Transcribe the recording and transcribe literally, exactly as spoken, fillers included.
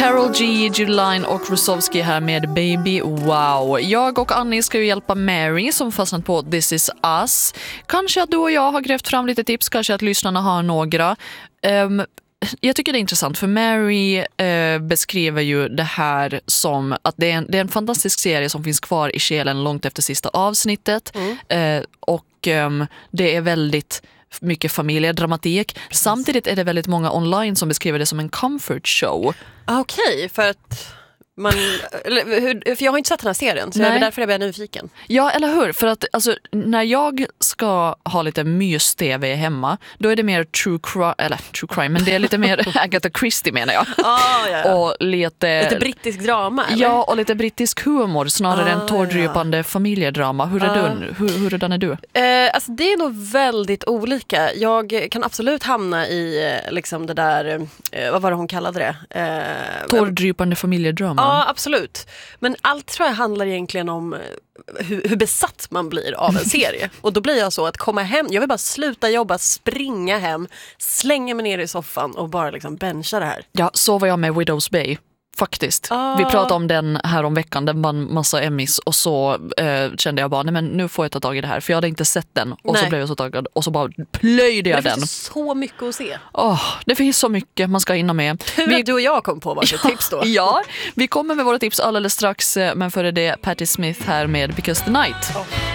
Karol G, Judy Line och Rusovsky här med Baby Wow. Jag och Annie ska ju hjälpa Mary som fastnat på This Is Us. Kanske att du och jag har grävt fram lite tips, kanske att lyssnarna har några. Um, jag tycker det är intressant för Mary uh, beskriver ju det här som att det är, en, det är en fantastisk serie som finns kvar i själen långt efter sista avsnittet. Mm. Uh, och um, det är väldigt mycket familjedramatik. Precis. Samtidigt är det väldigt många online som beskriver det som en comfort show. Okej, okay, för att man, eller, för jag har inte sett den här serien så Nej. Det är därför jag blir nyfiken. Ja, eller hur? För att alltså, när jag ska ha lite mys-tv hemma, då är det mer true crime, eller true crime, men det är lite mer Agatha Christie menar jag. Ah, ja, ja. Och lite, lite brittisk drama, eller? Ja, och lite brittisk humor snarare ah, än tårdrypande ja. familjedrama. Hur är ah. du? Hur, hurdan är du? Eh, alltså det är nog väldigt olika. Jag kan absolut hamna i liksom det där, eh, vad var det hon kallade det? Eh, tårdrypande familjedrama. Ja, absolut. Men allt tror jag handlar egentligen om hur, hur besatt man blir av en serie. Och då blir jag så att komma hem, jag vill bara sluta jobba, springa hem, slänga mig ner i soffan och bara liksom bencha det här. Ja, så var jag med Widow's Bay. Faktiskt. Ah. Vi pratade om den här om veckan, den vann massa Emmys och så eh, kände jag bara, nej men nu får jag ta tag i det här för jag hade inte sett den och nej. Så blev jag så taggad och så bara plöjde jag det den. Det finns så mycket att se. Oh, det finns så mycket man ska hinna med. Hur vi... du och jag kom på varsitt ja, tips då? Ja, vi kommer med våra tips alldeles strax, men före det Patti Smith här med Because the Night. Oh.